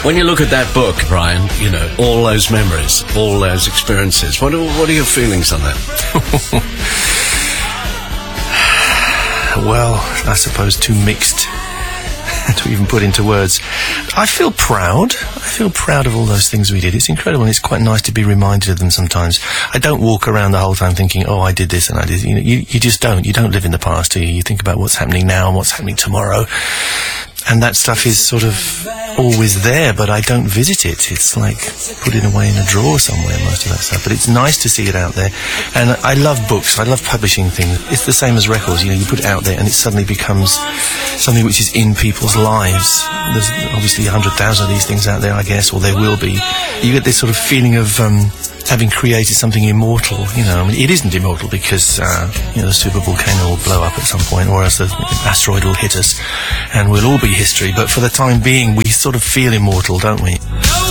When you look at that book, Brian, you know, all those memories, all those experiences, what are your feelings on that? Well, I suppose too mixed to even put into words. I feel proud. I feel proud of all those things we did. It's incredible, and it's quite nice to be reminded of them sometimes. I don't walk around the whole time thinking, oh, I did this and I did... You know, you just don't. You don't live in the past, do you? You think about what's happening now and what's happening tomorrow. And that stuff is sort of always there, but I don't visit it. It's like put it away in a drawer somewhere, most of that stuff. But it's nice to see it out there. And I love books. I love publishing things. It's the same as records. You know, you put it out there and it suddenly becomes something which is in people's lives. There's obviously 100,000 of these things out there, I guess, or there will be. You get this sort of feeling of having created something immortal. You know, I mean, it isn't immortal because you know, the super volcano will blow up at some point, or else the asteroid will hit us, and we'll all be history. But for the time being, we sort of feel immortal, don't we?